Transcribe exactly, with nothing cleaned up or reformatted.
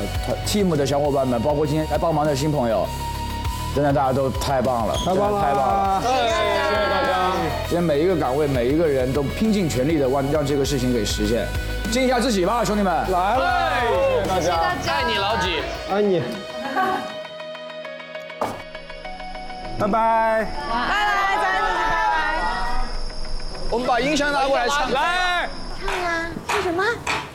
team 的小伙伴们，包括今天来帮忙的新朋友，真的大家都太棒了， 太棒了， 太棒了！ 谢谢大家。 今天每一个岗位，每一个人都拼尽全力的让让这个事情给实现，尽一下自己吧，兄弟们！ 来了，谢谢大家， 爱你老几， 爱你。拜拜。 拜拜，再见，拜拜。 我们把音箱拿过来唱， 来。 唱啊，唱什么？